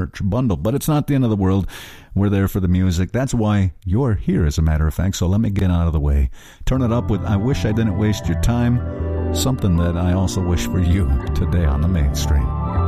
merch bundle. But it's not the end of the world. We're there for the music. That's why you're here, as a matter of fact. So let me get out of the way. Turn it up with I Wish I Didn't Waste Your Time, something that I also wish for you today on the mainstream.